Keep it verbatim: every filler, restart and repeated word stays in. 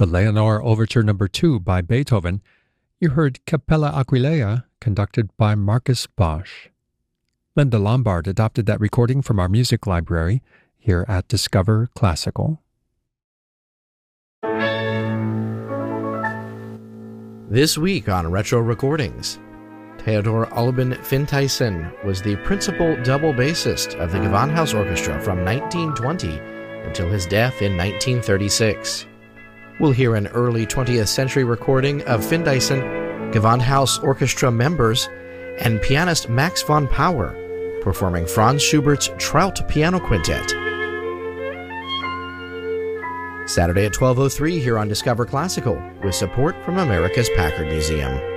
the Leonore Overture Number two by Beethoven, you heard Capella Aquileia, conducted by Marcus Bosch. Linda Lombard adopted that recording from our music library here at Discover Classical. This week on Retro Recordings, Theodor Albin Finlayson was the principal double bassist of the Gewandhaus Orchestra from nineteen twenty until his death in nineteen thirty-six. We'll hear an early twentieth century recording of Finlayson, Gewandhaus Orchestra members, and pianist Max von Pauer performing Franz Schubert's Trout Piano Quintet. Saturday at twelve oh three here on Discover Classical, with support from America's Packard Museum.